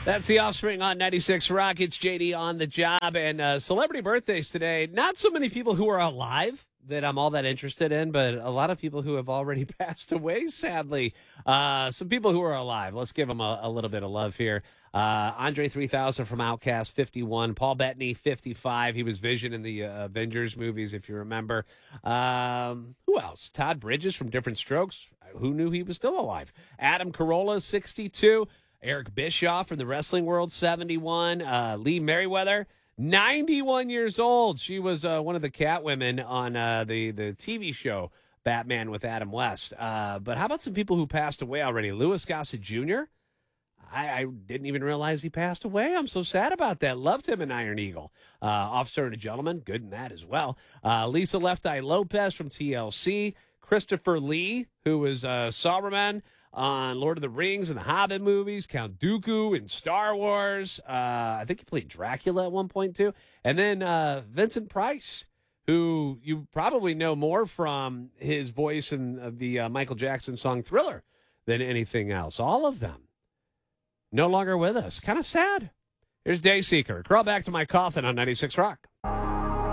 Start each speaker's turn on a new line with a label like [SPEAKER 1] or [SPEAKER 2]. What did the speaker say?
[SPEAKER 1] That's the Offspring on 96 Rock. It's JD on the job. And celebrity birthdays today. Not so many people who are alive that I'm all that interested in, but a lot of people who have already passed away, sadly. Some people who are alive. Let's give them a little bit of love here. Andre 3000 from Outkast, 51. Paul Bettany, 55. He was Vision in the Avengers movies, if you remember. Who else? Todd Bridges from Different Strokes. Who knew he was still alive? Adam Carolla, 62. Eric Bischoff from the wrestling world, 71. Lee Merriweather, 91 years old. She was one of the Catwomen on the TV show Batman with Adam West. But how about some people who passed away already? Louis Gossett Jr., I didn't even realize he passed away. I'm so sad about that. Loved him in Iron Eagle. Officer and a Gentleman, good in that as well. Lisa Left Eye Lopez from TLC. Christopher Lee, who was Saruman on Lord of the Rings and the Hobbit movies, Count Dooku in Star Wars. I think he played Dracula at one point, too. And then Vincent Price, who you probably know more from his voice in the Michael Jackson song Thriller than anything else. All of them no longer with us. Kind of sad. Here's Dayseeker. Crawl Back to My Coffin on 96 Rock.